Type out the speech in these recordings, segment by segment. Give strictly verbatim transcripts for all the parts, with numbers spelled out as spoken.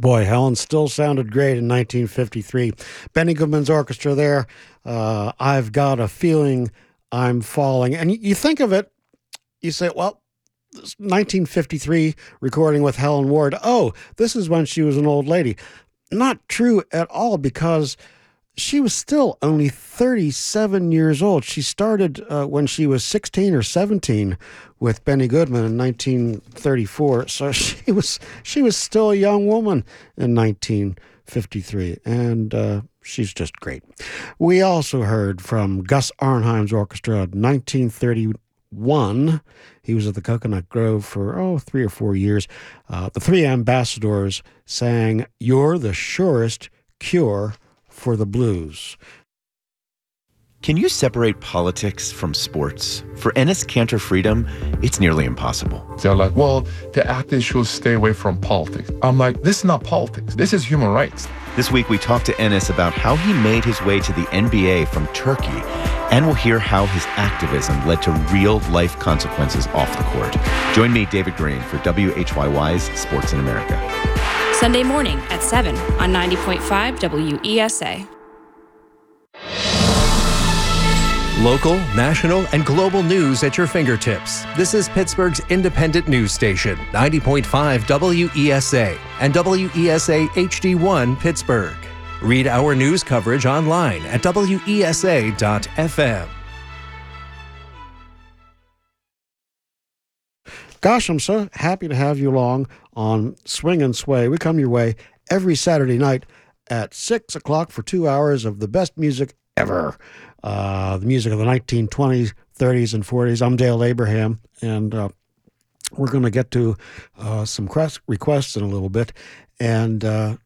Boy, Helen still sounded great in nineteen fifty-three. Benny Goodman's orchestra there. Uh, I've got a feeling I'm falling. And you think of it, you say, well, nineteen fifty-three recording with Helen Ward. Oh, this is when she was an old lady. Not true at all, because she was still only thirty-seven years old. She started uh, when she was sixteen or seventeen with Benny Goodman in nineteen thirty-four. So she was she was still a young woman in nineteen fifty-three, and uh, she's just great. We also heard from Gus Arnheim's orchestra in nineteen thirty-one. He was at the Coconut Grove for, oh, three or four years. Uh, the Three Ambassadors sang "You're the Surest Cure for the Blues." Can you separate politics from sports? For Enes Kanter Freedom, it's nearly impossible. They're like, well, the athletes should stay away from politics. I'm like, this is not politics. This is human rights. This week, we talked to Enes about how he made his way to the N B A from Turkey, and we'll hear how his activism led to real-life consequences off the court. Join me, David Green, for W H Y Y's Sports in America. Sunday morning at seven on ninety point five W E S A. Local, national, and global news at your fingertips. This is Pittsburgh's independent news station, ninety point five W E S A and W E S A H D one Pittsburgh. Read our news coverage online at W E S A dot F M. Gosh, I'm so happy to have you along on Swing and Sway. We come your way every Saturday night at six o'clock for two hours of the best music ever. Uh, the music of the nineteen twenties, thirties, and forties. I'm Dale Abraham, and uh, we're going to get to uh, some requests in a little bit. And uh,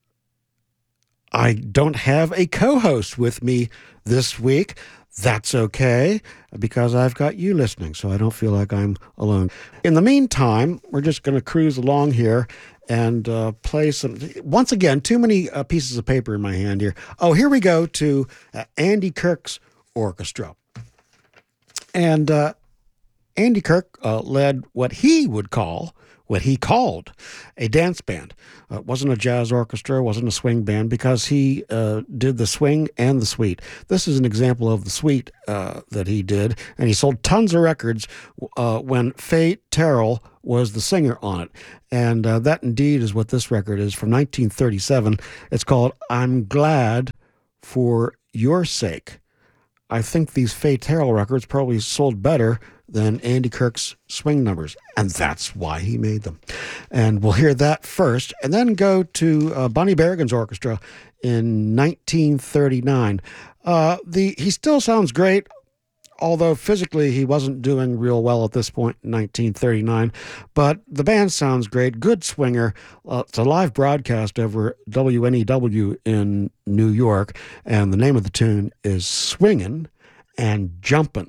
I don't have a co-host with me this week. That's okay, because I've got you listening, so I don't feel like I'm alone. In the meantime, we're just going to cruise along here and uh, play some. Once again, too many uh, pieces of paper in my hand here. Oh, here we go to uh, Andy Kirk's orchestra. And uh, Andy Kirk uh, led what he would call, what he called, a dance band. Uh, it wasn't a jazz orchestra, it wasn't a swing band, because he uh, did the swing and the suite. This is an example of the suite uh, that he did, and he sold tons of records uh, when Faye Terrell was the singer on it. And uh, that indeed is what this record is from nineteen thirty-seven. It's called "I'm Glad for Your Sake." I think these Faye Terrell records probably sold better than Andy Kirk's swing numbers, and that's why he made them. And we'll hear that first, and then go to uh, Bonnie Berrigan's orchestra in nineteen thirty-nine. Uh, the he still sounds great, although physically he wasn't doing real well at this point in nineteen thirty-nine. But the band sounds great, good swinger. Uh, it's a live broadcast over W N E W in New York, and the name of the tune is "Swingin' and Jumpin'."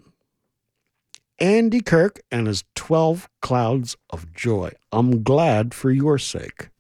Andy Kirk and his twelve Clouds of Joy. I'm glad for your sake.